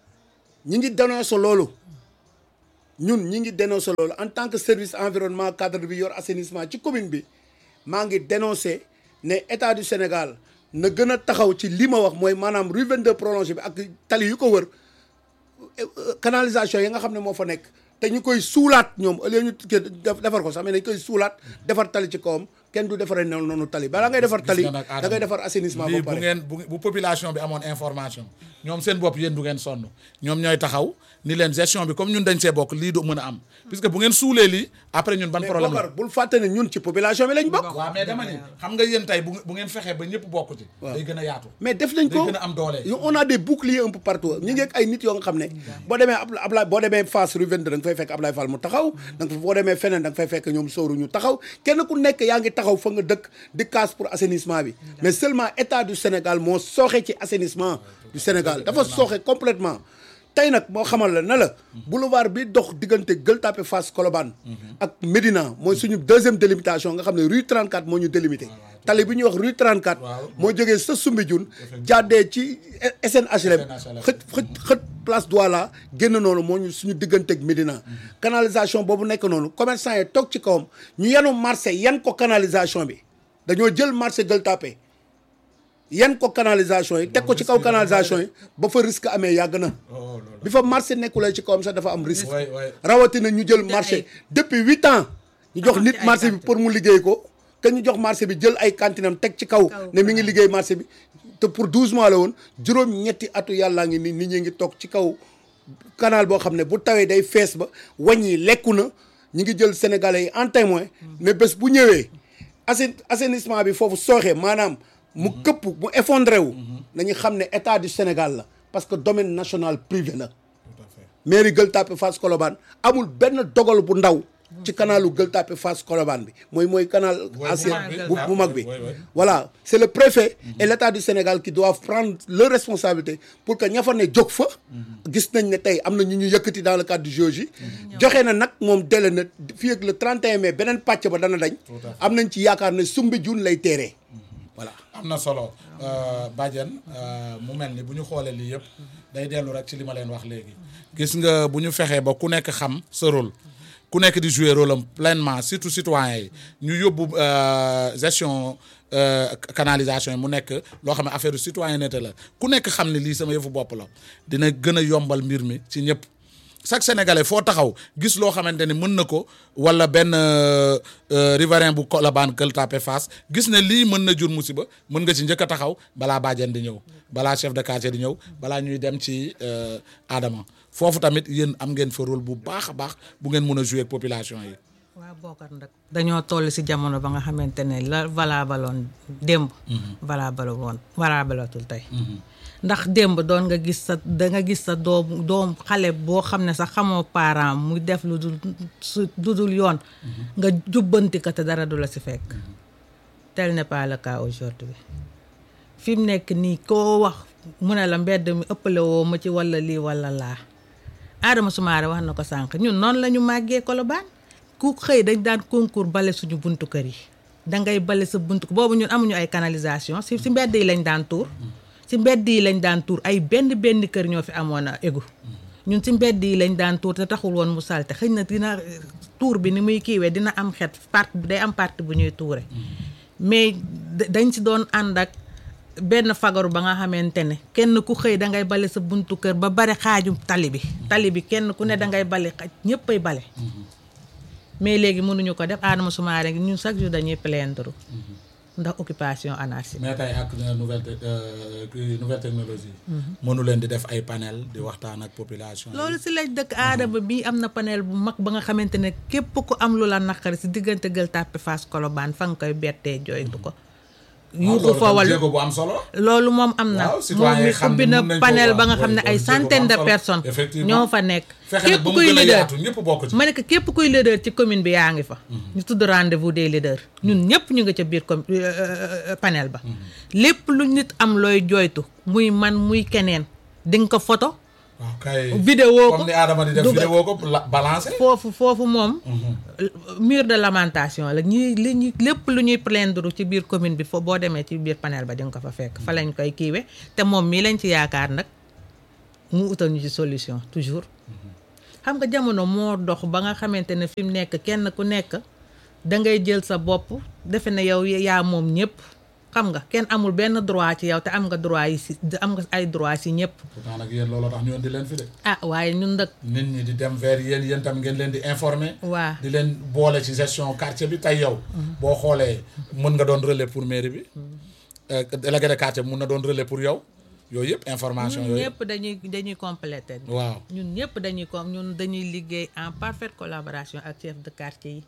ñi ngi dénoncer loolu ñun ñi ngi dénoncer loolu en tant que service environnement cadre bi yor assainissement ci commune bi maa ngi dénoncer ne état du Sénégal na gën a taxaw ci li ma wax mooy maanaam rue vingt-deux prolongé bi ak tali yu ko wër canalisation yi nga xam ne moo fa nekk te ñu koy suulaat ñoom au lieu ñu defar ko sax mais dañ koy suulaat defar tali ci kawam kenn du defaree noonu noonu tali balaa ngay defar tali da ngay defar assainissement ba pare bu ngeen bu population bi amoon information ñoom seen bopp yéen du ngeen sonn ñoom ñooy taxaw ni leen gestion bi comme ñun dañ see bokk lii du mën a am puisque bu ngeen suulee lii après ñun ban problème la bul fàtte ne ñun ci population bi lañ bokk waaw mais dama ni xam nga yéen tey bu ngeen fexee ba ñëpp bokk ci day gën a yaatu mais def nañ ko day gën a am doole on a des boucliers un peu partout ñu ngi ak ay nit yoo nga xam ne boo demee Ablaye boo demee Fass rue vingt-deux da nga fay fekk Ablaye Fall mu taxaw da nga boo demee feneen da nga fay fekk ñoom sóoru ñu taxaw kenn ku nekk yaa ngi taxaw fa nga dëkk di casse pour assainissement bi mais seulement état du Sénégal moo sooxe ci assainissement du Sénégal dafa sooxe complètement tey nag moo xamal la ne la boulevard bi dox diggante Gueule Tapée Fass Colobane ak Médina mooy suñu deuxième délimitation nga xam ne rue trente-quatre moo ñu délimité tali bi ñuy wax rue trente-quatre moo jógee sa Soumbédioune jàddee ci S N H L M xëj xëj xëj place Douala génn noonu moo ñu suñu diggante ak Médina canalisation boobu nekk noonu commerçant yi toog ci kawam ñu yanu marché yan ko canalisation bi dañoo jël marché Gueule Tapée yan ko canalisation yi teg ko ci kaw canalisation yi ba fa risque amee yàgg na bi fa marché nekkulee ci kawam sax dafa am risque rawatina ñu jël marché depuis huit ans ñu jox nit marché bi pour mu liggéey ko que ñu jox marché bi jël ay kantinam teg ci kaw ne mi ngi liggéey marché bi te pour douze mois la woon juróom ñetti atu yàllaa ngi ni nit ñi ngi toog ci kaw canal boo xam ne bu tawee day fees ba wàññi lekku na ñi ngi jël sénégalais yi en témoin ne bés bu ñëwee assainissement bi foofu sooxee maanaam mu këpp mu effondré wu nañu xam ne état du Sénégal la parce que domaine national privé la mairie Gueule Tapée Fass Colobane amul benn dogal bu ndaw ci canalu Gueule Tapée Fass Colobane bi mooy mooy canal ancien bu bu mag bi voilà c'est le préfet et l'État du Sénégal qui doivent prendre leur responsabilité pour que ña fa ne jóg fa gis nañ ne tey am na ñu ñu yëkkati dans le cadre du J O J joxe na nag moom délai na fii ak le trente et un mai beneen pàcc ba dana dañ am nañ ci yaakaar ne Soumbédioune lay teeree voilà am na solo Badiane mu mel ni bu ñu xoolee lii yëpp day dellu rek ci li ma leen wax léegi gis nga bu ñu fexee ba ku nekk xam sa rôle ku nekk di jouer rôle am pleinement surtout citoyens yi ñu yóbbu gestion canalisation yi mu nekk loo xam ne affaire de citoyenneté la ku nekk xam ne lii sama yëfu bopp la dina gën a yombal mbir mi ci ñëpp chaque sénégalais foo taxaw gis loo xamante ni mën na ko wala benn riverain bu Colobane Gueule Tapée Fass gis ne lii mën na jur musiba mën nga ci njëkk a taxaw balaa Badiane di ñëw balaa chef de quartier di ñëw balaa ñuy dem ci Adama foofu tamit yéen am ngeen fa rôle bu baax a baax bu ngeen mën a jouer ak population yi. waaw bokkar nag dañoo toll si jamono ba nga xamante ne la valable woon démb. valable woon valableatul tey. ndax démb doon nga gis sa da nga gis sa doom doom xale boo xam ne sax xamoo parent muy def lu dul su lu dul yoon. nga jubbanti ko te dara du la si fekk. tel n'est pas le cas aujourd'hui fi mu nekk nii koo wax mu ne la mbedd mi ëppale woo ma ci walla lii walla laa Adama Soumaré wax na ko sànq ñun noonu la ñu màggee Colobane ku xëy dañ daan concours bale suñu buntu kër yi dangay bale sa buntu boobu ñun amuñu ay canalisation si si mbedd yi lañ daan tuur. ci mbedd yi lañ daan tuur ay benn benn kër ñoo fi amoon a égout ñun ci mbedd yi lañ daan tuur te taxul woon mu salte xëy na dina tuur bi ni muy kiiwee dina am xet partie bi day am partie bu ñuy tuure mais dañ ci doon ànd ak benn fagaru ba nga xamante ne kenn ku xëy dangay bale sa buntu kër ba bari xaaju tali bi tali bi kenn ku ne dangay bale xaj ñëpp ay bale mais léegi mënuñu ko def Adama Soumaré ñun chaque jour dañuy plaindre ndax occupation anarchique. mais tey ak nouvelle nouvelle technologie. mënu leen di def ay panel di waxtaan ak population yi. loolu si lañ dëkk Adama bii am na panel bu mag ba nga xamante ne képp ku am lu la naqari si diggante Gueule Tapée Fass Colobane fa nga koy bettee jooytu ko. yuuxu fa wala bu am solo. loolu moom am na. moom mi ubbi na panel ba nga xam ne ay centaine de personnes. ñoo fa nekk. képp kuy leader ma ne que képp kuy leader ci commune bi yaa ngi fa. ñu tudd rendez-vous des leaders ñun ñëpp ñu nga ca biir com panel ba. lépp lu nit am looy jooytu muy man muy keneen di nga ko photo. waaw kay vidéo ko comme ni Adama di def vidéo ko balancé. foofu foofu moom. mur de lamentation la ñuy li ñu lépp lu ñuy plaindre ci biir commune bi fo boo demee ci biir panel ba di nga ko fa fekk fa lañ koy kiiwe te moom mii lañ ci yaakaar nag mu utal ñu ci solution toujours. xam nga jamono moo dox ba nga xamante ne fi mu nekk kenn ku nekk da ngay jël sa bopp defe ne yow yaa moom ñëpp. xam nga kenn amul benn droit ci yow te am nga droit yi si am nga ay droit si ñëpp. pourtant nag yéen looloo tax ñu indi leen fi de. ah waaye ñun nag. nit ñi di dem vers yéen yéen tam ngeen leen di informer. waaw di leen boole ci gestion quartier bi tey yow. boo xoolee mën nga doon relais pour mairie bi. délégué de quartier bi mën na doon relais pour yow. yooyu yëpp information yooyu ñun ñëpp dañuy dañuy compléter. waaw ñun ñëpp dañuy com ñun dañuy liggéey en parfaite collaboration ak chef de quartier yi.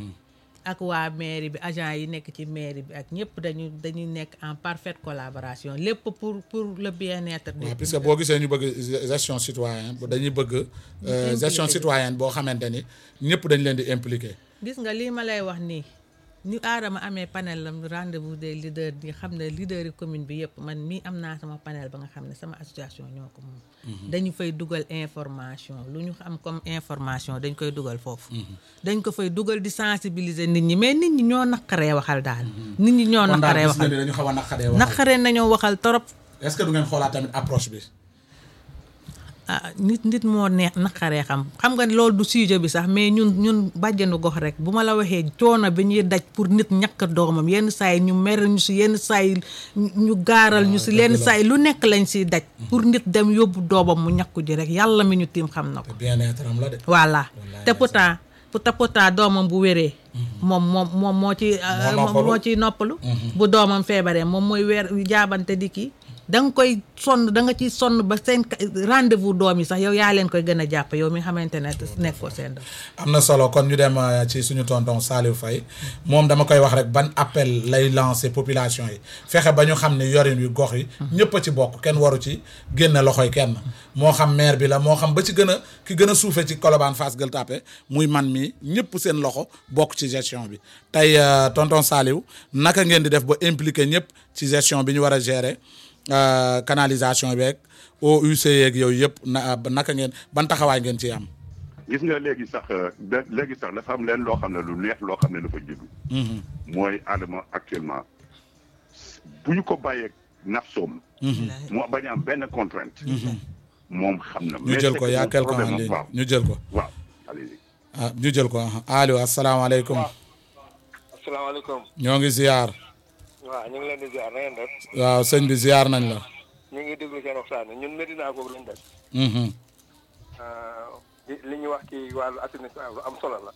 ak waa mairie bi agent yi nekk ci mairie bi ak ñëpp dañu dañuy nekk en parfaite collaboration lépp pour pour le bien-être. waaw puisque boo gisee ñu bëgg gestion citoyenne dañuy bëgg. gestion citoyenne boo xamante ni ñëpp dañ leen di impliqué. gis nga lii ma lay wax nii ni Adama amee panel la rendez-vous des leaders di xam ne leader yi commune bi yëpp man mii am naa sama panel ba nga xam ne sama association ñoo ko moom. dañu fay dugal information lu ñu am comme information dañ koy dugal foofu. dañ ko fay dugal di sensibiliser nit ñi mais nit ñi ñoo naqaree waxal daal. nit ñi ñoo naqaree waxal dañu xaw a naqaree waxal. naqaree nañoo waxal torop. est-ce que du ngeen xoolaat tamit approche bi. ah nit nit moo neex naqaree xam xam nga loolu du sujet bi sax mais ñun ñun bàjjenu gox rek bu ma la waxee coono bi ñuy daj pour nit ñàkk doomam yenn saa yi ñu mer ñu si yenn saa yi ñu gaaral ñu si lenn saa yi lu nekk lañ siy daj pour nit dem yóbbu doomam mu ñàkku ji rek yàlla mi ñu tiim xam na ko. bien-être am la de. voilà te pourtant te pourtant doomam bu wéree. moom moom moom moo ci moo ciy noppalu. bu doomam feebaree moom mooy weer jaabante di kii. da nga koy sonn da nga ciy sonn ba seen rendez-vous doom yi sax yow yaa leen koy gën a jàpp yow mi xamante ne nekkoo seen doom. am na solo kon ñu dem ci suñu tonton Saliou Faye moom dama koy wax rek ban appel lay lancer population yi fexe ba ñu xam ne yorin wi gox yi ñëpp a ci bokk kenn waru ci génne loxoy kenn moo xam maire bi la moo xam ba ci gën a ki gën a suufe ci Colobane Fass Gueule Tapée muy man mi ñëpp seen loxo bokk ci gestion bi tey tonton Saliou naka ngeen di def ba impliqué ñëpp ci gestion bi ñu war a gérer canalisation beeg O U C yeeg yooyu yëpp na naka ngeen ban taxawaay ngeen ci am. gis nga léegi sax léegi sax dafa am leen loo xam ne lu neex loo xam ne dafa juddu. mooy Adama actuellement bu ñu ko bàyyee nafsoom. mu bañ a am benn contrainte. moom xam na. ñu jël ko y a quelqu'un en ligne ñu jël ko. waaw allez-y. ah ñu jël ko allo asalaamaaleykum. asalaamaaleykum. ñoo ngi ziar. waaw ñu ngi leen di ziar na ngeen def. waaw sëñ bi ziar nañ la. ñu ngi déglu seen waxtaan ñun Medina boobu lañ def. li ñu wax ci wàllu assainissement lu am solo la.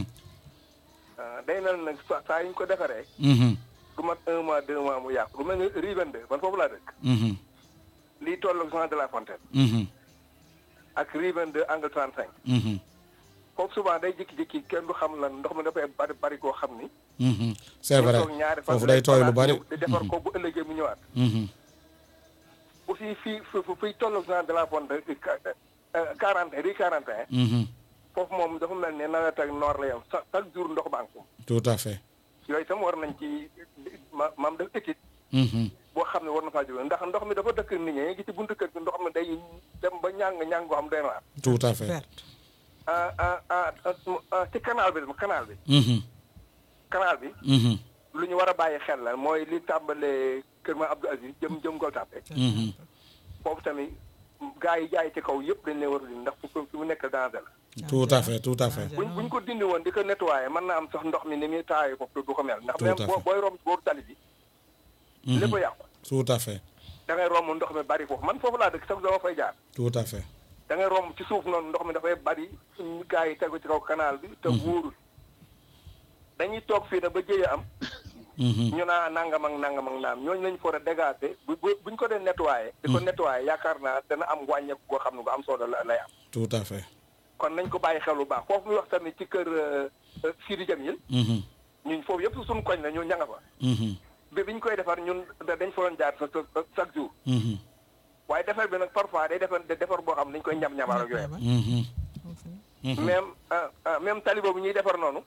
day mel nag saa yu ñu ko defaree. du mat un mois deux mois mu yàqu lu mel ni rue vingt-deux man foofu laa dëkk. lii tolloog Jean de la Fontaine. ak rue vingt-deux angle trente-cinq. foofu souvent day jékki-jékki kenn du xam lan ndox mi dafay bari bari koo xam ni. c'est vrai foofu day tooy lu bari. di defar ko bu ëllëgee mu ñëwaat. bu fi fii fii fii tolloog Jean de la Fontaine quarante rue quarante et un. foofu moom dafa mel ne nawet ak noor la yam chaque jour ndox baa ngi ko. tout à fait. yooyu itam war nañ ci ma maam def étude. boo xam ne war na faa jóge ndax ndox mi dafa dëkk nit ñi gi ci buntu kër gi ndox mi day dem ba ñàng ñàng boo xam day waar. tout à fait. ah ah ah ci canal bi canal bi. canal bi. lu ñu war a bàyyi xel la mooy li tàmbalee kër ma Abdou Aziz jëm jëm Gueule Tapée. foofu tamit gaa yi jaay ci kaw yëpp dañ leen war a dindi ndax fi mu nekk danger la. tout à fait tout à fait. buñ buñ ko dindi woon di ko nettoyer mën naa am sax ndox mi ni muy taayee foofu du ko mel. ndax même boo booy romb booru tali bi. lépp a yàqu. tout à fait. da ngay romb ndox mi bari foofu man foofu laa dëkk sax dama fay jaar. tout à fait. da ngay romb ci suuf noonu ndox mi dafay bari gaa yi tegu ci kaw canal bi. te wóorul dañuy toog fii na ba jëye am. ñu naa nangam ak nangam ak naam ñooñu lañu for a dégager bu bu buñ ko dee nettoyer. di ko nettoyer yaakaar naa dana am wàññeeku goo xam ne bu am solo la lay am. tout à fait. kon nañ ko bàyyi xel bu baax foofu muy wax tamit ci kër Sidi Jamil. ñun foofu yëpp suñu koñ la ñu ñanga fa. bi biñ koy defar ñun dañ fa doon jaar chaque jour. waaye defar bi nag parfois day defar defar boo xam ne dañ koy ñam ñamaar ak yooyu. même même tali boobu ñuy defar noonu.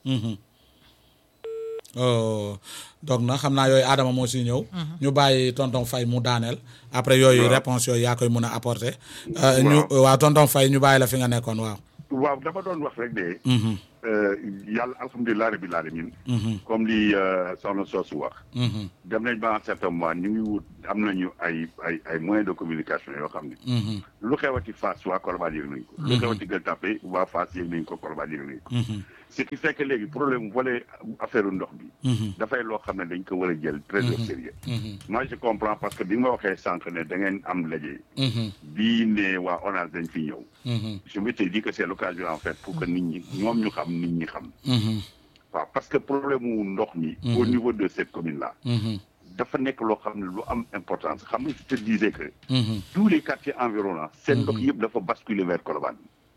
oh donc nag xam naa yooyu Adama moo si ñëw. ñu bàyyi tonton Faye mu daaneel. après yooyu réponse yooyu yaa koy mën a apporter. ñu waaw tonton Faye ñu bàyyi la fi nga nekkoon waaw. waaw dafa doon wax rek de. yàlla alhamdulilah rabbil alamin. comme li soxna soosu wax. dem nañ ba un certain moment ñu ngi wut am nañu ay ay ay moyens de communication yoo xam ne. lu xewati Fass waa Colobane yëg nañ ko. lu xewati Gueule Tapée waa Fass yëg nañ ko Colobane yëg nañ ko. ce qui fait que léegi problème volet affaire ndox bi. dafay loo xam ne dañ ko war a jël très au sérieux. moi je comprends parce que bi nga waxee sànq ne da ngeen am laje. bii ne waa ONAS dañ fi ñëw. je me suis dit que c'est l'occasion en fait pour que nit ñi ñoom ñu xam nit ñi xam. waaw parce que problème mu ndox mi. au niveau de cette commune là. dafa nekk loo xam ne lu am importance xam nga je te disais que. tous les quartiers environnants seen ndox yëpp dafa basculer vers Colobane.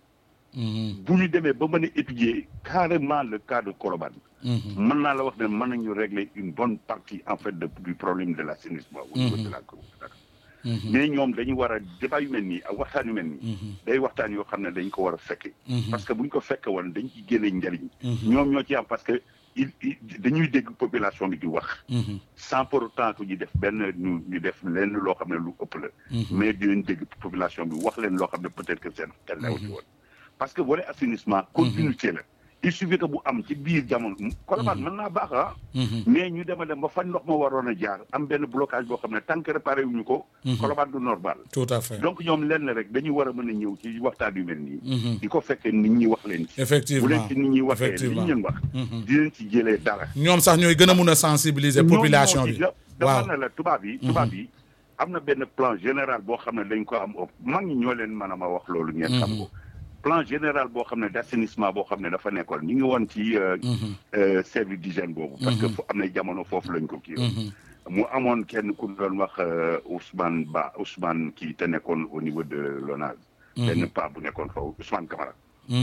bu ñu demee ba mën a étudier carrément le cas de Colobane. mën naa la wax ne mën nañu régler une bonne partie en fait de du problème de l'assainissement au niveau de la commune. mais ñoom dañu war a débat yu mel nii ak waxtaan yu mel nii. day waxtaan yoo xam ne dañ ko war a fekke. parce que bu ñu ko fekke woon dañ ci génne njariñ. ñoom ñoo ci am parce que il dañuy dégg population bi di wax. sans pour autant que ñu def benn ñu ñu def lenn loo xam ne lu ëpp la. mais dinañ dégg population bi wax leen loo xam ne peut-être que seen xel newu ci woon. parce que volet assainissement continuité la. il suffit que bu am ci biir jamono. Colobane mën naa baax ah. mais ñu dem a dem ba fan ndox ma waroon a jaar am benn blocage boo xam ne tant que réparé wuñu ko. Colobane du normal. tout à fait donc ñoom lenn rek dañuy war a mën a ñëw ci waxtaan yu mel nii. di ko fekkee nit ñi wax leen ci. effectivement bu leen ci nit ñi waxee li ñu leen wax. di leen ci jëlee dara. ñoom sax ñooy gën a mun a sensibiliser population bi. waaw na la tubaab yi. tubaab yi am na benn plan général boo xam ne dañ ko am mag ñi ñoo leen mën a ma wax loolu ngeen xam ko. plan général boo xam ne d'assainissement boo xam ne dafa nekkoon ñu ngi woon ci service d'hygiène boobu parce que am na jamono foofu lañ ko kii mu amoon kenn ku doon wax Ousmane Ba Ousmane kii te nekkoon au niveau de l'ONAS. benn pa bu nekkoon foofu Ousmane Camara.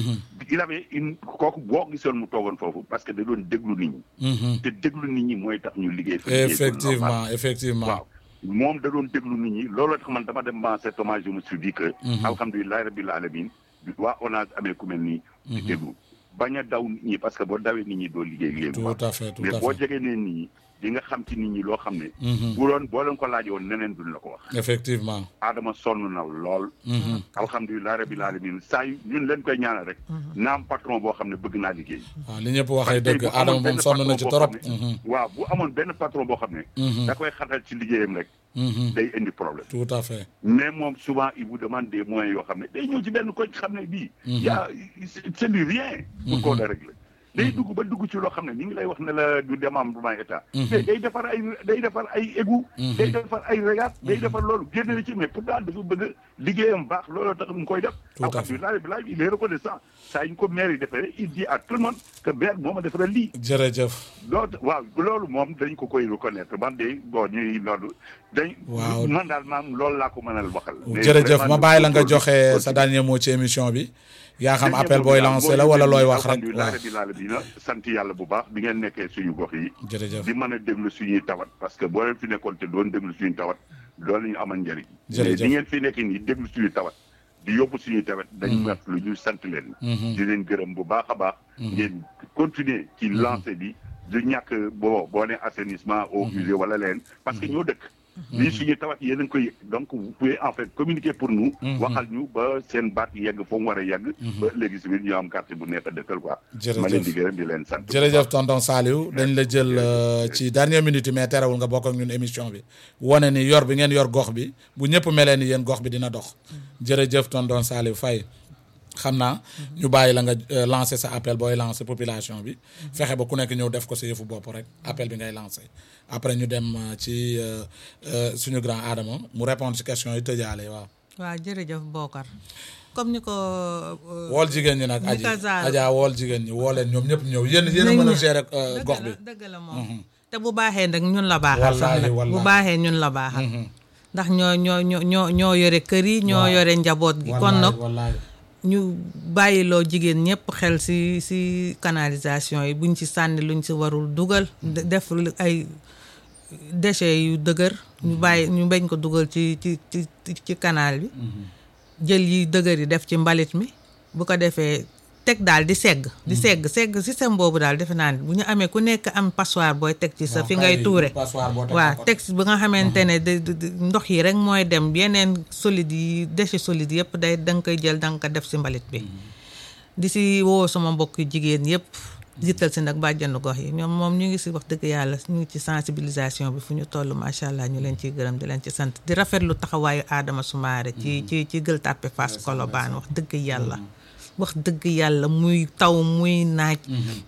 il avait une kooku boo gisoon mu toogoon foofu parce que da doon déglu nit ñi. te déglu nit ñi mooy tax ñu liggéey. effectivement effectivement waaw moom da doon déglu nit ñi looloo tax man dama dem ba cet hommage je me suis dit que. alhamdulilah rabbil alamin waa ONAS amee ku mel nii. di déglu bañ a daw nit ñi parce que boo dawee nit ñi doo liggéey léegi. tout à fait tout à fait mais boo jegee nee nit ñi di nga xam ci nit ñi loo xam ne. bu doon boo leen ko laajoon neneen duñ la ko wax. effectivement. Adama sonn na lool. alhamdulilah rabbil alamin saa yu ñun leen koy ñaanal rek. naam patron boo xam ne bëgg naa liggéey. waaw li ñëpp waxee dëgg Adama moom sonn na ci trop. waaw bu amoon benn patron boo xam ne. da koy xatal ci liggéeyam rek. day indi problème. tout à fait. mais moom souvent il vous demande des moyens yoo xam ne day ñëw ci benn koñ xam ne bii. yaa c'est du rien. pour koo la régler. day dugg ba dugg ci loo xam ne ni ngi lay wax ne la du démembrement état. mais day defar ay day defar ay égout. day defar ay régat. day defar loolu génn na ci mais pourtant dafa bëgg liggéeyam baax looloo tax mu koy def. tout à fait alhamdulilah il est reconnaissant saa yu ñu ko maire yi defee il dit à tout le monde que maire moo ma defaral lii. jërëjëf. loolu waaw loolu moom dañ ko koy reconnaître man de bon ñuy loolu dañ. waaw man daal maam loolu laa ko mënal waxal. jërëjëf ma bàyyi la nga joxe sa dernier mot ci émission bi. yaa xam appel booy lancé la wala looy wax rek. waaw alhamdulilah sant yàlla bu baax bi ngeen nekkee suñu gox yi. jërëjëf di mën a déglu suñuy tawat parce que boo leen fi nekkoon te doon déglu suñuy tawat loolu la ñu amal njëriñ. jërëjëf di ngeen fi nekk nii déglu suñuy tawat di yóbbu suñuy tawat. dañu mat lu ñu sant leen. di leen gërëm bu baax a baax. ngeen continuer ci lancé bi du ñàkk boo boo nee assainissement eau usée wala leen parce que ñoo dëkk. lii suñu tawat yéen a ngi koy donc vous pouvez en fait communiquer pour nous. waxal ñu ba seen baat yegg foo mu war a yegg. ba léegi si biir ñu am carte bu neex a dëkkal quoi. jërëjëf ma leen di gërëm di leen sant. jërëjëf tonton Saliou dañ la jël ci dernière minute yi mais terewul nga bokk ak ñun émission bi wane ni yor bi ngeen yor gox bi bu ñëpp melee ni yéen gox bi dina dox. jërëjëf tonton Saliou Faye xam naa ñu bàyyi la nga lancer sa appel booy lancer population bi fexe ba ku nekk ñëw def ko sa yëfu bopp rek appel bi ngay lancer après ñu dem ci suñu grand Adama mu répondre ci question yi tëjaale waaw. waaw jërëjëf Bokar comme ni ko. wool jigéen ñi nag aji Adja wool jigéen ñi woo leen ñoom ñëpp ñëw yéen yéen a mën a gérer gox bi. dëgg la moom te bu baaxee nag ñun la baaxal. sax nag bu baaxee ñun la baaxal. ndax ñoo ñoo ñoo ñoo yore kër yi. ñoo yore njaboot gi. kon nag ñu bàyyiloo jigéen ñëpp xel ci ci canalisation yi buñ ci sànni luñ ci warul dugal. def ay déchets yu dëgër. ñu bàyyi ñu bañ ko dugal ci ci ci ci canal bi. jël yi dëgër yi def ci mbalit mi bu ko defee teg daal di segg. di segg segg système boobu daal defe naa ne bu ñu amee ku nekk am passoire booy teg ci sa fi ngay tuure. waaw teg ba nga xamante ne ndox yi rek mooy dem yeneen solide yi déchets solides yëpp day da nga koy jël da nga ko def ci mbalit bi. di si woo sama mbokk jigéen yëpp. jiital si nag bàjjanu gox yi ñoom moom ñu ngi si wax dëgg yàlla ñu ngi ci sensibilisation bi fu ñu toll macha allah ñu leen ciy gërëm di leen ci sant di rafetlu taxawaayu Adama Soumaré ci ci ci Gueule Tapée Fass Colobane wax dëgg yàlla. wax dëgg yàlla muy taw muy naaj.